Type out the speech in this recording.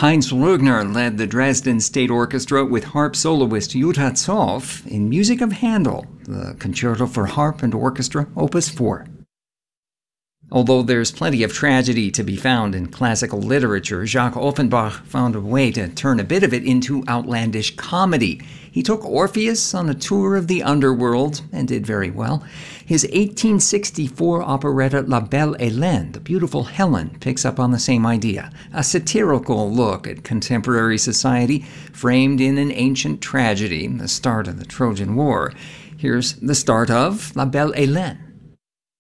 Heinz Rügner led the Dresden State Orchestra with harp soloist Jutta Zoff in music of Handel, the Concerto for Harp and Orchestra, Opus 4. Although there's plenty of tragedy to be found in classical literature, Jacques Offenbach found a way to turn a bit of it into outlandish comedy. He took Orpheus on a tour of the underworld and did very well. His 1864 operetta La Belle Hélène, The Beautiful Helen, picks up on the same idea, a satirical look at contemporary society framed in an ancient tragedy, the start of the Trojan War. Here's the start of La Belle Hélène.